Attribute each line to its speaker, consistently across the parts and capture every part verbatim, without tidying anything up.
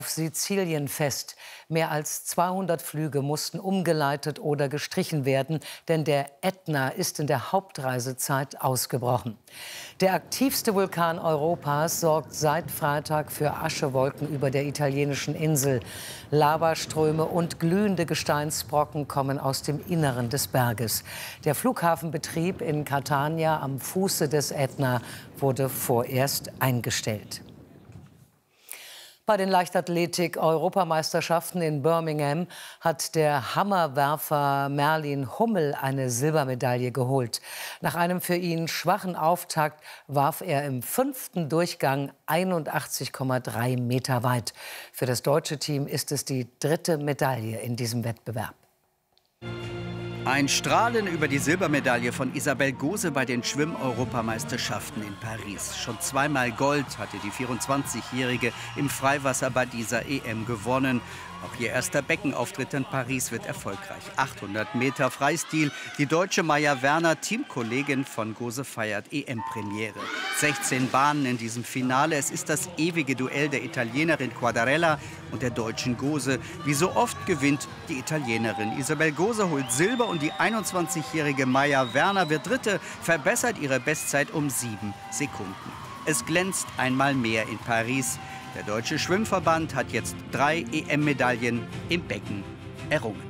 Speaker 1: Sizilien fest. Mehr als zweihundert Flüge mussten umgeleitet oder gestrichen werden, denn der Ätna ist in der Hauptreisezeit ausgebrochen. Der aktivste Vulkan Europas sorgt seit Freitag für Aschewolken über der italienischen Insel. Lavaströme und glühende Gesteinsbrocken kommen aus dem Inneren des Berges. Der Flughafenbetrieb in Catania am Fuße des Ätna wurde vorerst eingestellt. Bei den Leichtathletik-Europameisterschaften in Birmingham hat der Hammerwerfer Merlin Hummel eine Silbermedaille geholt. Nach einem für ihn schwachen Auftakt warf er im fünften Durchgang einundachtzig Komma drei Meter weit. Für das deutsche Team ist es die dritte Medaille in diesem Wettbewerb.
Speaker 2: Ein Strahlen über die Silbermedaille von Isabel Gose bei den Schwimm-Europameisterschaften in Paris. Schon zweimal Gold hatte die vierundzwanzigjährige im Freiwasser bei dieser E M gewonnen. Auch ihr erster Beckenauftritt in Paris wird erfolgreich. achthundert Meter Freistil. Die deutsche Maja Werner, Teamkollegin von Gose, feiert E M-Premiere. sechzehn Bahnen in diesem Finale. Es ist das ewige Duell der Italienerin Quadarella und der deutschen Gose. Wie so oft gewinnt die Italienerin. Isabel Gose holt Silber und die einundzwanzigjährige Maja Werner wird Dritte, verbessert ihre Bestzeit um sieben Sekunden. Es glänzt einmal mehr in Paris. Der Deutsche Schwimmverband hat jetzt drei E M-Medaillen im Becken errungen.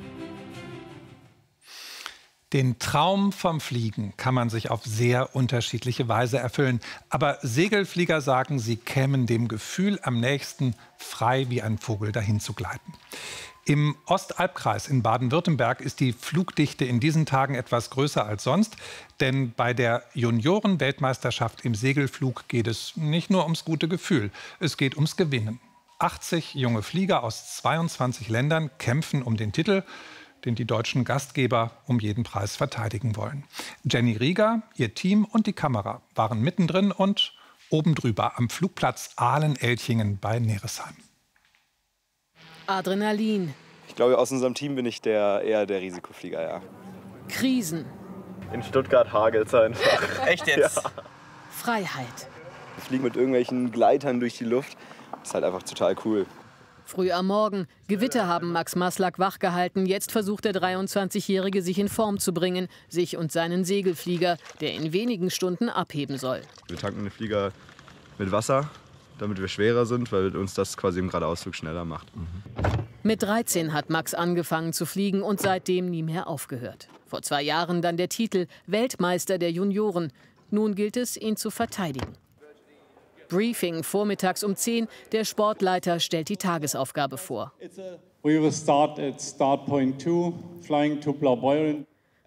Speaker 3: Den Traum vom Fliegen kann man sich auf sehr unterschiedliche Weise erfüllen. Aber Segelflieger sagen, sie kämen dem Gefühl am nächsten, frei wie ein Vogel dahin zu gleiten. Im Ostalbkreis in Baden-Württemberg ist die Flugdichte in diesen Tagen etwas größer als sonst. Denn bei der Junioren-Weltmeisterschaft im Segelflug geht es nicht nur ums gute Gefühl, es geht ums Gewinnen. achtzig junge Flieger aus zweiundzwanzig Ländern kämpfen um den Titel, den die deutschen Gastgeber um jeden Preis verteidigen wollen. Jenny Rieger, ihr Team und die Kamera waren mittendrin und oben drüber am Flugplatz Ahlen-Elchingen bei Neresheim.
Speaker 4: Adrenalin.
Speaker 5: Ich glaube, aus unserem Team bin ich der, eher der Risikoflieger, ja.
Speaker 4: Krisen.
Speaker 5: In Stuttgart hagelt es einfach.
Speaker 2: Echt jetzt?
Speaker 5: Ja.
Speaker 4: Freiheit.
Speaker 5: Wir fliegen mit irgendwelchen Gleitern durch die Luft. Das ist halt einfach total cool.
Speaker 4: Früh am Morgen. Gewitter haben Max Maslak wachgehalten. Jetzt versucht der dreiundzwanzigjährige, sich in Form zu bringen. Sich und seinen Segelflieger, der in wenigen Stunden abheben soll.
Speaker 5: Wir tanken den Flieger mit Wasser, damit wir schwerer sind, weil uns das quasi im Geradeausflug schneller macht. Mhm.
Speaker 4: Mit dreizehn hat Max angefangen zu fliegen und seitdem nie mehr aufgehört. Vor zwei Jahren dann der Titel Weltmeister der Junioren. Nun gilt es, ihn zu verteidigen. Briefing vormittags um zehn. Der Sportleiter stellt die Tagesaufgabe vor.
Speaker 6: We will start at start point two, flying to Blaubeuren.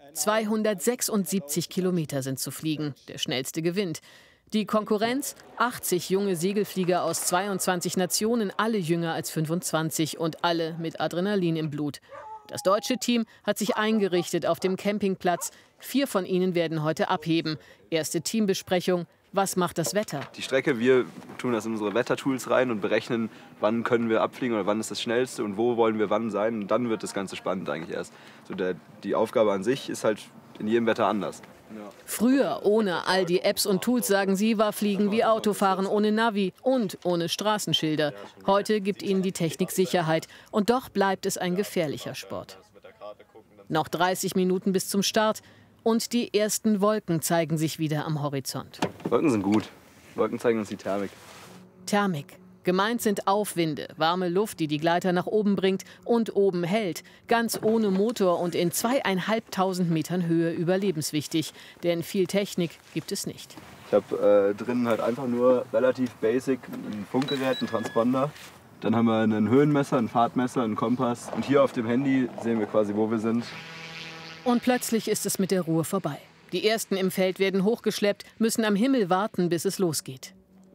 Speaker 4: zweihundertsechsundsiebzig Kilometer sind zu fliegen. Der schnellste gewinnt. Die Konkurrenz? achtzig junge Segelflieger aus zweiundzwanzig Nationen, alle jünger als fünfundzwanzig und alle mit Adrenalin im Blut. Das deutsche Team hat sich eingerichtet auf dem Campingplatz. Vier von ihnen werden heute abheben. Erste Teambesprechung. Was macht das Wetter?
Speaker 5: Die Strecke, wir tun das in unsere Wettertools rein und berechnen, wann können wir abfliegen oder wann ist das Schnellste und wo wollen wir wann sein. Und dann wird das Ganze spannend eigentlich erst. So der, die Aufgabe an sich ist halt in jedem Wetter anders. Ja.
Speaker 4: Früher, ohne all die Apps und Tools, sagen sie, war Fliegen wie Autofahren ohne Navi und ohne Straßenschilder. Heute gibt ihnen die Technik Sicherheit. Und doch bleibt es ein gefährlicher Sport. Noch dreißig Minuten bis zum Start. Und die ersten Wolken zeigen sich wieder am Horizont.
Speaker 5: Wolken sind gut. Wolken zeigen uns die Thermik.
Speaker 4: Thermik. Gemeint sind Aufwinde, warme Luft, die die Gleiter nach oben bringt und oben hält. Ganz ohne Motor und in zweieinhalbtausend Metern Höhe überlebenswichtig. Denn viel Technik gibt es nicht.
Speaker 5: Ich habe äh, drinnen halt einfach nur relativ basic ein Funkgerät, ein Transponder. Dann haben wir ein Höhenmesser, ein Fahrtmesser, einen Kompass. Und hier auf dem Handy sehen wir quasi, wo wir sind.
Speaker 4: Und plötzlich ist es mit der Ruhe vorbei. Die Ersten im Feld werden hochgeschleppt, müssen am Himmel warten, bis es losgeht.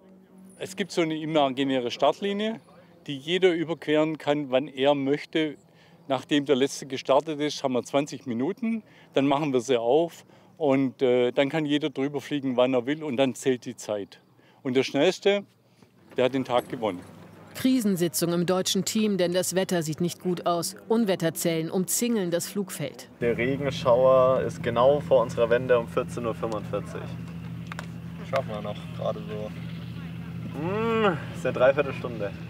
Speaker 6: Es gibt so eine imaginäre Startlinie, die jeder überqueren kann, wann er möchte. Nachdem der Letzte gestartet ist, haben wir zwanzig Minuten. Dann machen wir sie auf und äh, dann kann jeder drüber fliegen, wann er will. Und dann zählt die Zeit. Und der Schnellste, der hat den Tag gewonnen.
Speaker 4: Krisensitzung im deutschen Team, denn das Wetter sieht nicht gut aus. Unwetterzellen umzingeln das Flugfeld.
Speaker 7: Der Regenschauer ist genau vor unserer Wende um vierzehn Uhr fünfundvierzig. Schaffen wir noch, gerade so. Mmh, ist eine Dreiviertelstunde.